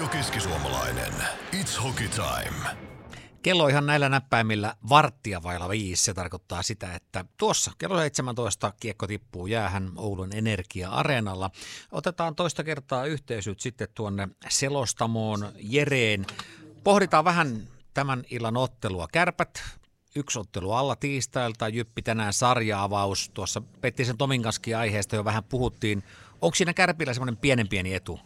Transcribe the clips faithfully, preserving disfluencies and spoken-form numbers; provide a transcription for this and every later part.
Aito keskisuomalainen. It's hockey time. Kello ihan näillä näppäimillä varttia vailla viisi. Se tarkoittaa sitä, että tuossa kello seitsemäntoista kiekko tippuu jäähän Oulun Energia-areenalla. Otetaan toista kertaa yhteisöt sitten tuonne selostamoon Jereen. Pohditaan vähän tämän illan ottelua. Kärpät, yksi ottelu alla tiistailta, Jyppi tänään sarja-avaus. Tuossa Pettisen Tomin kanssakin aiheesta jo vähän puhuttiin. Onko siinä Kärpillä semmoinen pienen pieni etu?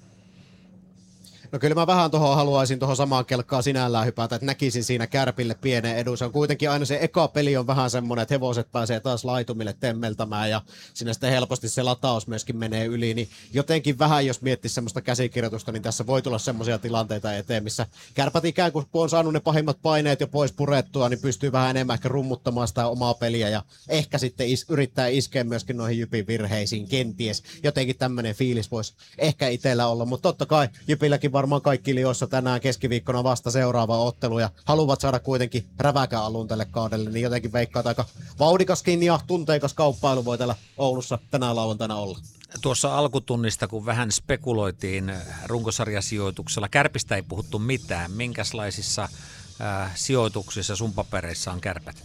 No kyllä mä vähän tuohon haluaisin tuohon samaan kelkkaan sinällään hypätä, että näkisin siinä Kärpille pienen edun. Se on kuitenkin aina se eka peli on vähän semmoinen, että hevoset pääsee taas laitumille temmeltämään ja siinä sitten helposti se lataus myöskin menee yli. Niin jotenkin vähän, jos miettisi semmoista käsikirjoitusta, niin tässä voi tulla semmoisia tilanteita eteen, missä Kärpät ikään kuin kun on saanut ne pahimmat paineet jo pois purettua, niin pystyy vähän enemmän ehkä rummuttamaan sitä omaa peliä ja ehkä sitten is- yrittää iskeä myöskin noihin Jypin virheisiin kenties. Jotenkin tämmöinen fiilis voisi ehkä itsellä olla, mutta totta kai Jypilläkin varmaan kaikki liossa tänään keskiviikkona vasta seuraava ottelu ja haluavat saada kuitenkin räväkän alun tälle kaudelle, niin jotenkin veikkaa, että aika vauhdikaskin ja tunteikas kauppailu voi täällä Oulussa tänään lauantaina olla. Tuossa alkutunnista, kun vähän spekuloitiin runkosarjasijoituksella, Kärpistä ei puhuttu mitään. Minkälaisissa äh, sijoituksissa sun papereissa on Kärpät?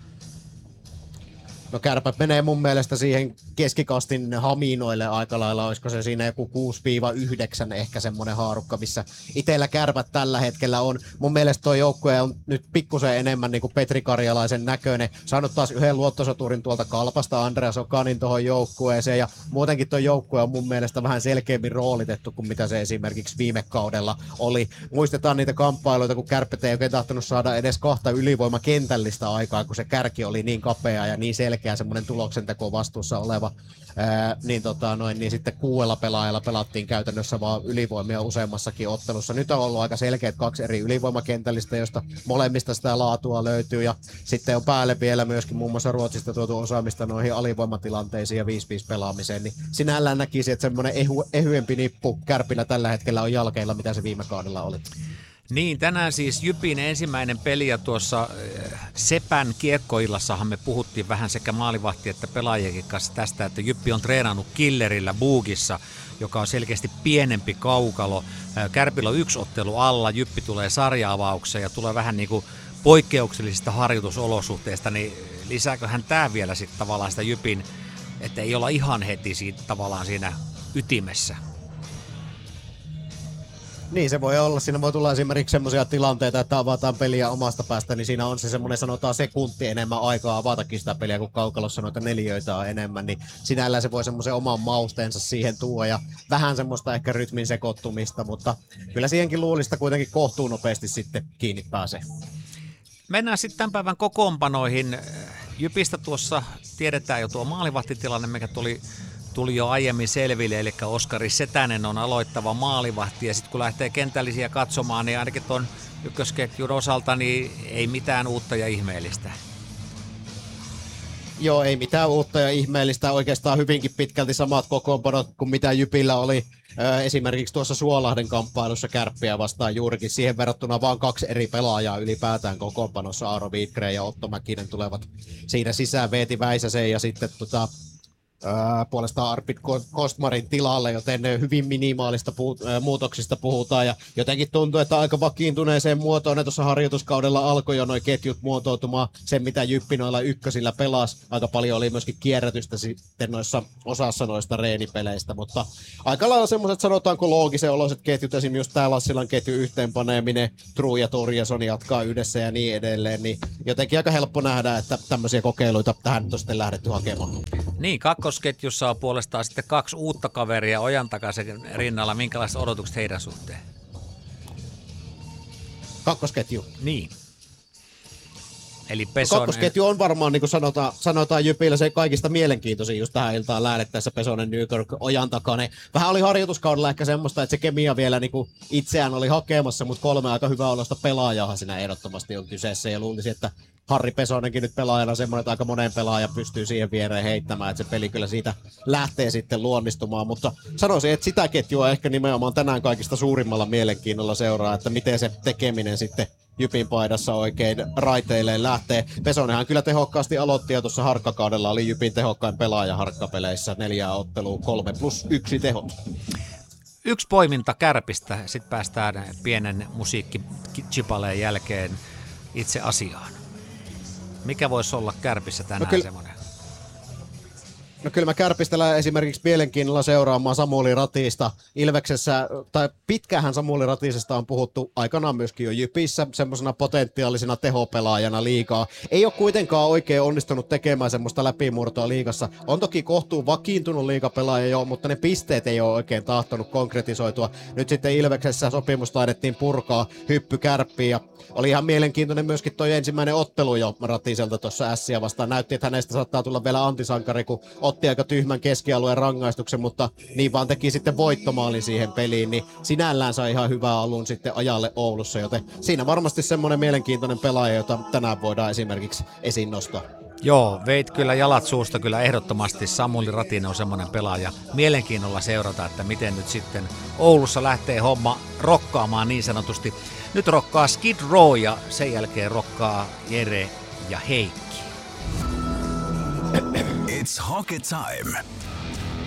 No Kärpät menee mun mielestä siihen keskikastin haminoille aika lailla, olisiko se siinä joku kuusi yhdeksän ehkä semmoinen haarukka, missä itsellä Kärpät tällä hetkellä on. Mun mielestä toi joukkue on nyt pikkusen enemmän niin kuin Petri Karjalaisen näköinen. Saanut taas yhden luottosoturin tuolta Kalpasta, Andreas Okanin tuohon joukkueeseen ja muutenkin toi joukkue on mun mielestä vähän selkeämmin roolitettu kuin mitä se esimerkiksi viime kaudella oli. Muistetaan niitä kamppailuita, kun Kärpät ei oikein tahtonut saada edes kahta ylivoimakentällistä aikaa, kun se kärki oli niin kapea ja niin selkeä semmoinen tuloksenteko vastuussa oleva, ää, niin, tota, noin, niin sitten kuudella pelaajalla pelattiin käytännössä vaan ylivoimia useammassakin ottelussa. Nyt on ollut aika selkeät kaksi eri ylivoimakentällistä, josta molemmista sitä laatua löytyy ja sitten on päälle vielä myöskin muun muassa Ruotsista tuotu osaamista noihin alivoimatilanteisiin ja viisi viisi pelaamiseen, niin sinällään näkisi, että semmoinen ehu, ehyempi nippu Kärpillä tällä hetkellä on jalkeilla, mitä se viime kaudella oli. Niin, tänään siis Jypin ensimmäinen peli ja tuossa Sepän kiekkoillassahan me puhuttiin vähän sekä maalivahti että pelaajienkin kanssa tästä, että Jyppi on treenannut killerillä Boogissa, joka on selkeästi pienempi kaukalo. Kärpillä on yksi ottelu alla, Jyppi tulee sarja-avaukseen ja tulee vähän niin kuin poikkeuksellisista harjoitusolosuhteista, niin lisääköhän tämä vielä sitten tavallaan sitä Jypin, että ei olla ihan heti siitä, tavallaan siinä ytimessä? Niin se voi olla. Siinä voi tulla esimerkiksi semmoisia tilanteita, että avataan peliä omasta päästä, niin siinä on se semmoinen sanotaan sekunti enemmän aikaa avatakin sitä peliä, kun kaukalossa noita neliöitä on enemmän, niin sinällään se voi semmoisen oman mausteensa siihen tuoda ja vähän semmoista ehkä rytmin sekoittumista, mutta kyllä siihenkin luulista kuitenkin kohtuun nopeasti sitten kiinni pääsee. Mennään sitten tämän päivän kokoonpanoihin. Jypistä tuossa tiedetään jo tuo maalivahtitilanne, mikä tuli Tuli jo aiemmin selville, eli Oskari Setänen on aloittava maalivahti, ja sitten kun lähtee kentällisiä katsomaan, niin ainakin tuon ykkösketjun osalta niin ei mitään uutta ja ihmeellistä. Joo, ei mitään uutta ja ihmeellistä, oikeastaan hyvinkin pitkälti samat kokoonpanot kuin mitä Jypillä oli esimerkiksi tuossa Suolahden kamppailussa Kärppiä vastaan juurikin siihen verrattuna vaan kaksi eri pelaajaa ylipäätään kokoonpanossa, Aaro Wiikgren ja Otto Mäkinen tulevat siinä sisään, Veeti Väisäsen ja sitten tota, Öö, puolestaan Arpit Kostmarin tilalle, joten hyvin minimaalista puut- äh, muutoksista puhutaan ja jotenkin tuntuu, että aika vakiintuneeseen muotoon ne tuossa harjoituskaudella alkoi jo noi ketjut muotoutumaan, sen mitä Jyppi noilla ykkösillä pelasi. Aika paljon oli myöskin kierrätystä sitten noissa osassa noista reenipeleistä, mutta aika lailla semmoiset sanotaanko loogisen oloiset ketjut, esimerkiksi just tää Lassilan ketju yhteenpaneeminen, True ja Torjason jatkaa yhdessä ja niin edelleen, niin jotenkin aika helppo nähdä, että tämmöisiä kokeiluita tähän nyt on sitten lähdetty hakemaan. Niin, kakkosketjussa on puolestaan sitten kaksi uutta kaveria Ojantakaisen rinnalla. Minkälaiset odotukset heidän suhteen? Kakkosketju? Niin. Eli Pesonen... Kakkosketju on varmaan, niin kuin sanotaan, sanotaan Jypillä, se kaikista mielenkiintoisin just tähän iltaan lähdettäessä Pesonen, Nykirk, Ojantakainen. Vähän oli harjoituskaudella ehkä semmoista, että se kemia vielä niin kuin itseään oli hakemassa, mutta kolme aika hyvää olosta pelaajahan siinä ehdottomasti on kyseessä ja luulisin, että Harri Pesonenkin nyt pelaajana semmoinen, että aika monen pelaaja pystyy siihen viereen heittämään, että se peli kyllä siitä lähtee sitten luonnistumaan, mutta sanoisin, että sitä ketjua ehkä nimenomaan tänään kaikista suurimmalla mielenkiinnolla seuraa, että miten se tekeminen sitten Jypin paidassa oikein raiteilleen lähtee. Pesonenhan kyllä tehokkaasti aloitti ja tuossa harkkakaudella oli Jypin tehokkain pelaaja harkkapeleissä, neljää ottelua, kolme plus yksi tehot. Yksi poiminta Kärpistä, sitten päästään pienen musiikkichipaleen jälkeen itse asiaan. Mikä voisi olla Kärpissä tänään no kyllä, semmoinen? No kyllä mä Kärpistä esimerkiksi mielenkiinnolla seuraamaan Samuli Ratista. Ilveksessä, tai pitkähän Samuli Ratisesta on puhuttu aikanaan myöskin jo Jypissä semmoisena potentiaalisena tehopelaajana liigaa. Ei ole kuitenkaan oikein onnistunut tekemään semmoista läpimurtoa liigassa. On toki kohtuun vakiintunut liigapelaaja jo, mutta ne pisteet ei ole oikein tahtonut konkretisoitua. Nyt sitten Ilveksessä sopimus taidettiin purkaa, hyppy Kärppiin ja oli ihan mielenkiintoinen myöskin toi ensimmäinen ottelu jo Ratiselta tuossa Ässiä vastaan. Näytti, että hänestä saattaa tulla vielä antisankari, kun otti aika tyhmän keskialueen rangaistuksen, mutta niin vaan teki sitten voittomaalin siihen peliin, niin sinällään sai ihan hyvää alun sitten ajalle Oulussa, joten siinä varmasti semmoinen mielenkiintoinen pelaaja, jota tänään voidaan esimerkiksi esiin nostaa. Joo, veit kyllä jalat suusta kyllä ehdottomasti. Samuli Ratinen on semmoinen pelaaja. Mielenkiinnolla seurata, että miten nyt sitten Oulussa lähtee homma rokkaamaan niin sanotusti. Nyt rokkaa Skid Row ja sen jälkeen rokkaa Jere ja Heikki. It's hockey time.